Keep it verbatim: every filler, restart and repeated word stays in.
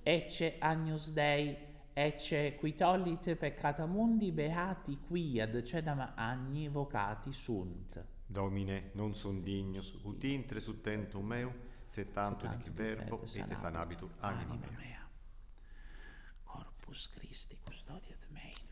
ecce Agnus Dei, ecce qui tollit peccata mundi, beati qui ad cedam agni vocati sunt. Domine, non son dignus, ut intre sul tentum meu, se tanto dic verbo, et sanabitur anima mea. Corpus Christi custodiat mei.